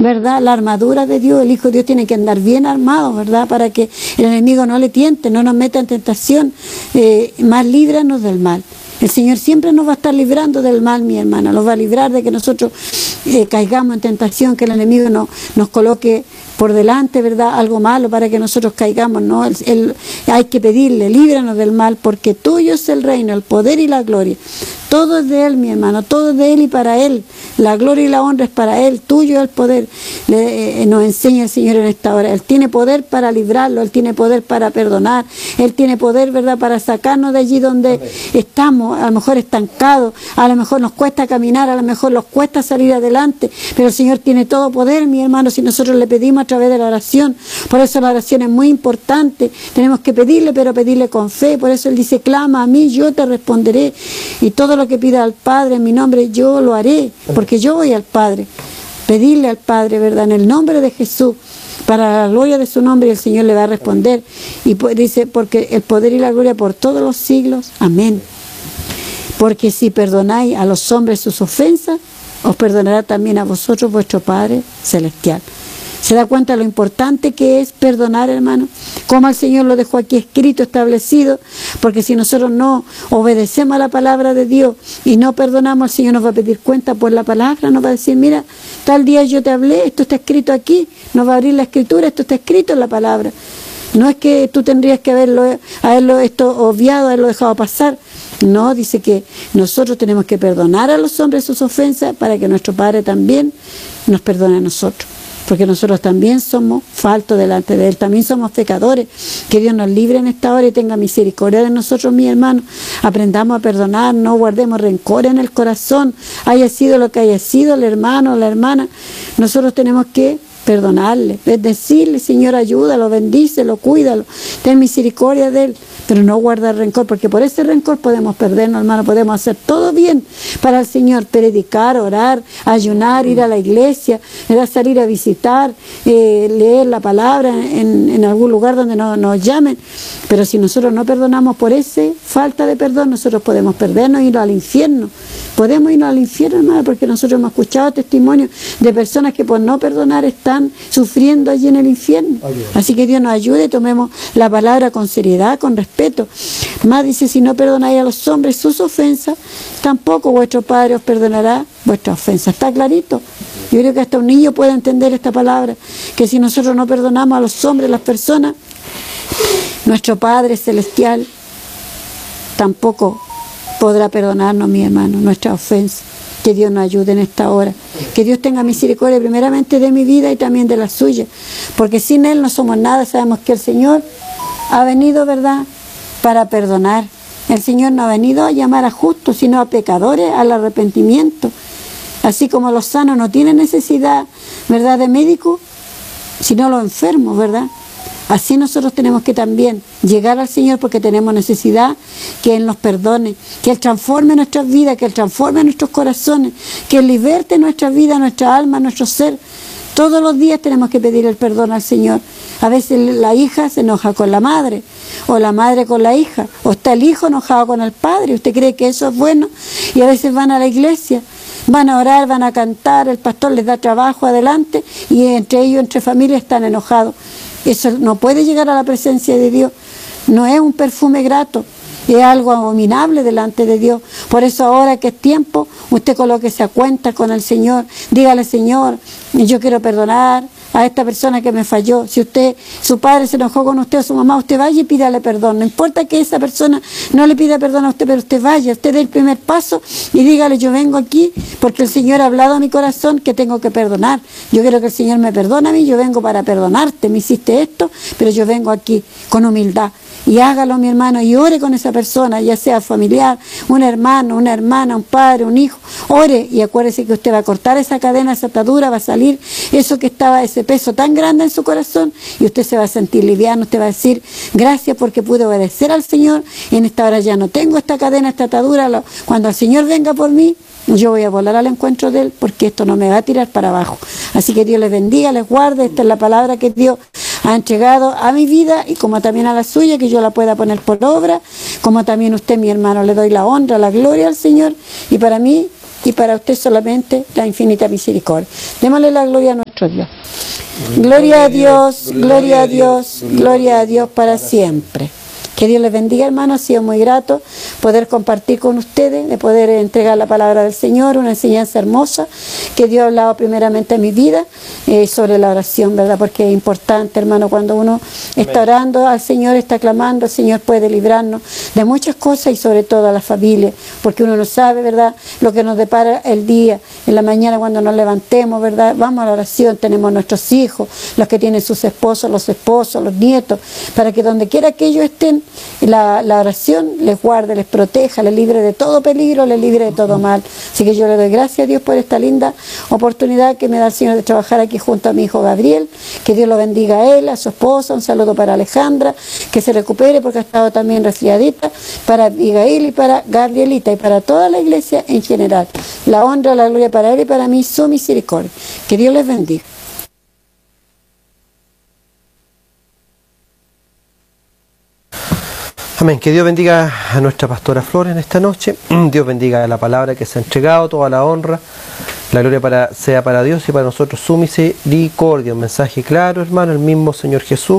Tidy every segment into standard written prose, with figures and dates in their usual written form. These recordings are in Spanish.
¿verdad? La armadura de Dios, el Hijo de Dios tiene que andar bien armado, ¿verdad? Para que el enemigo no le tiente, no nos meta en tentación, más líbranos del mal. El Señor siempre nos va a estar librando del mal, mi hermana, nos va a librar de que nosotros caigamos en tentación, que el enemigo nos coloque por delante, ¿verdad? Algo malo para que nosotros caigamos, ¿no? Hay que pedirle, líbranos del mal, porque tuyo es el reino, el poder y la gloria. Todo es de Él, mi hermano, todo es de Él y para Él. La gloria y la honra es para Él, tuyo es el poder. Nos enseña el Señor en esta hora. Él tiene poder para librarlo, Él tiene poder para perdonar, Él tiene poder, ¿verdad?, para sacarnos de allí donde estamos, a lo mejor estancados, a lo mejor nos cuesta caminar, a lo mejor nos cuesta salir adelante, pero el Señor tiene todo poder, mi hermano, si nosotros le pedimos a través de la oración. Por eso la oración es muy importante, tenemos que pedirle, pero pedirle con fe. Por eso Él dice, clama a mí, yo te responderé, y todo lo que pida al Padre en mi nombre yo lo haré, porque yo voy al Padre. Pedirle al Padre, ¿verdad?, en el nombre de Jesús, para la gloria de su nombre, y el Señor le va a responder. Y dice, porque el poder y la gloria por todos los siglos, amén. Porque si perdonáis a los hombres sus ofensas, os perdonará también a vosotros vuestro Padre Celestial. ¿Se da cuenta lo importante que es perdonar, hermano? Como el Señor lo dejó aquí escrito, establecido, porque si nosotros no obedecemos a la palabra de Dios y no perdonamos, el Señor nos va a pedir cuenta por la palabra, nos va a decir, mira, tal día yo te hablé, esto está escrito aquí, nos va a abrir la escritura, esto está escrito en la palabra. No es que tú tendrías que haberlo esto obviado, haberlo dejado pasar. No, dice que nosotros tenemos que perdonar a los hombres sus ofensas para que nuestro Padre también nos perdone a nosotros. Porque nosotros también somos faltos delante de Él, también somos pecadores. Que Dios nos libre en esta hora y tenga misericordia de nosotros, mis hermanos. Aprendamos a perdonar, no guardemos rencor en el corazón, haya sido lo que haya sido el hermano o la hermana. Nosotros tenemos que perdonarle, decirle, Señor, ayúdalo, bendícelo, cuídalo, ten misericordia de él, pero no guardar rencor, porque por ese rencor podemos perdernos, hermano. Podemos hacer todo bien para el Señor, predicar, orar, ayunar, ir a la iglesia, salir a visitar, leer la palabra en algún lugar donde nos llamen, pero si nosotros no perdonamos por esa falta de perdón, nosotros podemos perdernos e ir al infierno. Podemos irnos al infierno, hermano, porque nosotros hemos escuchado testimonios de personas que por no perdonar están sufriendo allí en el infierno. Así que Dios nos ayude, tomemos la palabra con seriedad, con respeto. Más dice, si no perdonáis a los hombres sus ofensas, tampoco vuestro Padre os perdonará vuestras ofensas. Está clarito. Yo creo que hasta un niño puede entender esta palabra, que si nosotros no perdonamos a los hombres, las personas, nuestro Padre Celestial tampoco podrá perdonarnos, mi hermano, nuestras ofensas. Que Dios nos ayude en esta hora. Que Dios tenga misericordia primeramente de mi vida y también de la suya. Porque sin Él no somos nada. Sabemos que el Señor ha venido, ¿verdad?, para perdonar. El Señor no ha venido a llamar a justos, sino a pecadores, al arrepentimiento. Así como los sanos no tienen necesidad, ¿verdad?, de médico, sino los enfermos, ¿verdad? Así nosotros tenemos que también llegar al Señor, porque tenemos necesidad que Él nos perdone, que Él transforme nuestras vidas, que Él transforme nuestros corazones, que Él liberte nuestra vida, nuestra alma, nuestro ser. Todos los días tenemos que pedir el perdón al Señor. A veces la hija se enoja con la madre, o la madre con la hija, o está el hijo enojado con el padre. ¿Usted cree que eso es bueno? Y a veces van a la iglesia, van a orar, van a cantar, el pastor les da trabajo adelante, y entre ellos, entre familias, están enojados. Eso no puede llegar a la presencia de Dios. No es un perfume grato, es algo abominable delante de Dios. Por eso ahora que es tiempo, usted colóquese a cuenta con el Señor. Dígale, Señor, yo quiero perdonar a esta persona que me falló. Si su padre se enojó con usted o su mamá, usted vaya y pídale perdón. No importa que esa persona no le pida perdón a usted, pero usted vaya, usted dé el primer paso y dígale, yo vengo aquí porque el Señor ha hablado a mi corazón que tengo que perdonar. Yo quiero que el Señor me perdone a mí, yo vengo para perdonarte, me hiciste esto, pero yo vengo aquí con humildad. Y hágalo, mi hermano, y ore con esa persona, ya sea familiar, un hermano, una hermana, un padre, un hijo. Ore y acuérdese que usted va a cortar esa cadena, esa atadura, va a salir eso que estaba, ese peso tan grande en su corazón, y usted se va a sentir liviano. Usted va a decir, gracias porque pude obedecer al Señor, y en esta hora ya no tengo esta cadena, esta atadura. Cuando el Señor venga por mí, yo voy a volar al encuentro de Él, porque esto no me va a tirar para abajo. Así que Dios les bendiga, les guarde. Esta es la palabra que Dios ha entregado a mi vida, y como también a la suya, que yo la pueda poner por obra, como también usted, mi hermano, le doy la honra, la gloria al Señor, y para mí y para usted solamente la infinita misericordia. Démosle la gloria a nuestro nuestro Dios. Gloria a Dios, gloria a Dios, gloria a Dios para siempre. Que Dios les bendiga, hermanos. Ha sido muy grato poder compartir con ustedes, de poder entregar la palabra del Señor, una enseñanza hermosa que Dios ha hablado primeramente en mi vida sobre la oración, ¿verdad? Porque es importante, hermano, cuando uno está orando al Señor, está clamando, el Señor puede librarnos de muchas cosas y sobre todo a la familia, porque uno no sabe, ¿verdad?, lo que nos depara el día. En la mañana cuando nos levantemos, ¿verdad?, vamos a la oración, tenemos nuestros hijos, los que tienen sus esposos, los nietos, para que donde quiera que ellos estén, la oración les guarde, les proteja, les libre de todo peligro, les libre de todo mal. Así que yo le doy gracias a Dios por esta linda oportunidad que me da el Señor de trabajar aquí junto a mi hijo Gabriel. Que Dios lo bendiga a él, a su esposa. Un saludo para Alejandra, que se recupere porque ha estado también resfriadita, para Abigail y para Gabrielita y para toda la iglesia en general. La honra, la gloria para él y para mí, su misericordia. Que Dios les bendiga. Amén. Que Dios bendiga a nuestra pastora Flor en esta noche. Dios bendiga la palabra que se ha entregado, toda la honra, la gloria sea para Dios y para nosotros su misericordia. Un mensaje claro, hermano. El mismo Señor Jesús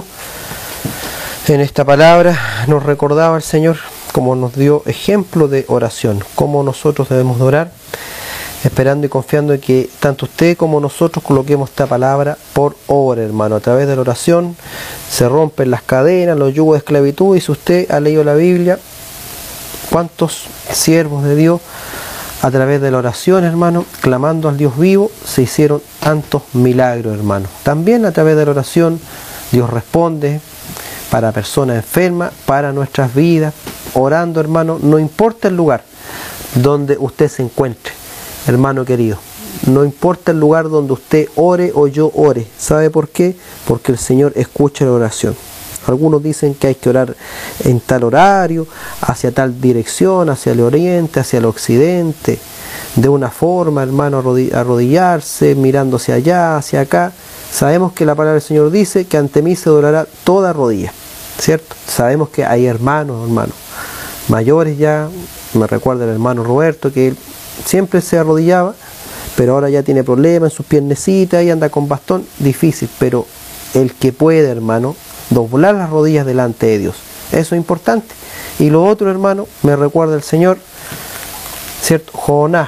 en esta palabra nos recordaba el Señor cómo nos dio ejemplo de oración, cómo nosotros debemos de orar, esperando y confiando en que tanto usted como nosotros coloquemos esta palabra por obra, hermano. A través de la oración se rompen las cadenas, los yugos de esclavitud, y si usted ha leído la Biblia, cuántos siervos de Dios a través de la oración, hermano, clamando al Dios vivo, se hicieron tantos milagros, hermano. También a través de la oración Dios responde para personas enfermas, para nuestras vidas, orando, hermano, no importa el lugar donde usted se encuentre, hermano querido, no importa el lugar donde usted ore o yo ore. ¿Sabe por qué? Porque el Señor escucha la oración. Algunos dicen que hay que orar en tal horario, hacia tal dirección, hacia el oriente, hacia el occidente, de una forma, hermano, arrodillarse, mirando hacia allá, hacia acá. Sabemos que la palabra del Señor dice que ante mí se doblará toda rodilla, ¿cierto? Sabemos que hay hermanos mayores ya. Me recuerda el hermano Roberto que él siempre se arrodillaba, pero ahora ya tiene problemas en sus piernecitas y anda con bastón, difícil. Pero el que puede, hermano, doblar las rodillas delante de Dios, eso es importante. Y lo otro, hermano, me recuerda el Señor, ¿cierto? Jonás,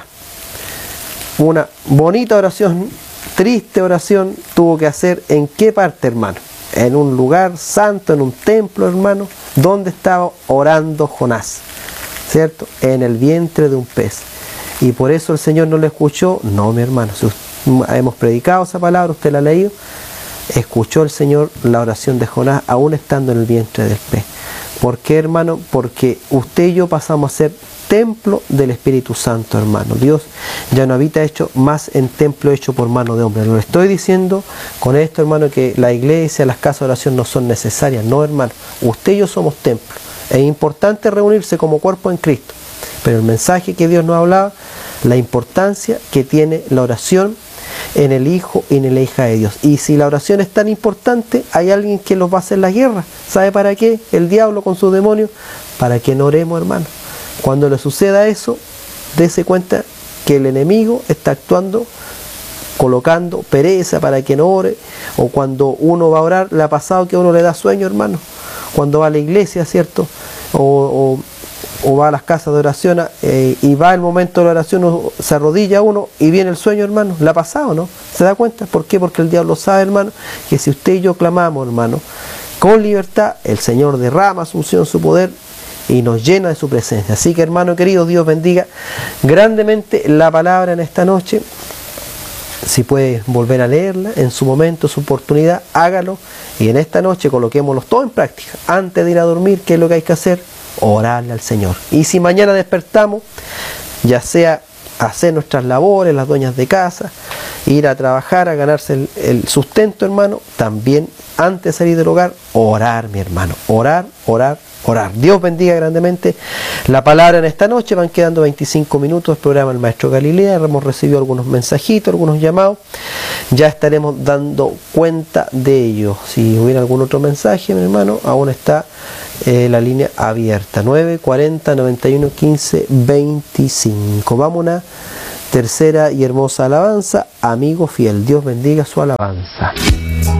una bonita oración, triste oración, tuvo que hacer ¿en qué parte, hermano? En un lugar santo, en un templo, hermano, donde estaba orando Jonás, ¿cierto? En el vientre de un pez. Y por eso el Señor no le escuchó. No, mi hermano, si hemos predicado esa palabra, usted la ha leído. Escuchó el Señor la oración de Jonás aún estando en el vientre del pez. ¿Por qué, hermano? Porque usted y yo pasamos a ser templo del Espíritu Santo, hermano. Dios ya no habita más en templo hecho por mano de hombre. No le estoy diciendo con esto, hermano, que la iglesia, las casas de oración no son necesarias. No, hermano. Usted y yo somos templo. Es importante reunirse como cuerpo en Cristo. Pero el mensaje que Dios nos hablaba, la importancia que tiene la oración en el Hijo y en la hija de Dios. Y si la oración es tan importante, hay alguien que los va a hacer la guerra. ¿Sabe para qué? El diablo con sus demonios. Para que no oremos, hermano. Cuando le suceda eso, dése cuenta que el enemigo está actuando, colocando pereza para que no ore. O cuando uno va a orar, le ha pasado que a uno le da sueño, hermano. Cuando va a la iglesia, ¿cierto? O va a las casas de oración y va el momento de la oración, se arrodilla uno y viene el sueño, hermano. ¿Le ha pasado, no? ¿Se da cuenta? ¿Por qué? Porque el diablo sabe, hermano, que si usted y yo clamamos, hermano, con libertad, el Señor derrama su unción, su poder y nos llena de su presencia. Así que, hermano querido, Dios bendiga grandemente la palabra en esta noche. Si puede volver a leerla en su momento, su oportunidad, hágalo. Y en esta noche coloquémoslo todo en práctica. Antes de ir a dormir, ¿qué es lo que hay que hacer? Orarle al Señor. Y si mañana despertamos, ya sea hacer nuestras labores, las dueñas de casa, ir a trabajar, a ganarse el sustento, hermano, también antes de salir del hogar, orar, mi hermano. Orar, orar, orar. Dios bendiga grandemente la palabra en esta noche. Van quedando 25 minutos del programa El Maestro Galilea. Hemos recibido algunos mensajitos, algunos llamados. Ya estaremos dando cuenta de ellos. Si hubiera algún otro mensaje, mi hermano, aún está la línea abierta. 940 91 15 25. Vamos a una Tercera y hermosa alabanza, amigo fiel. Dios bendiga su alabanza.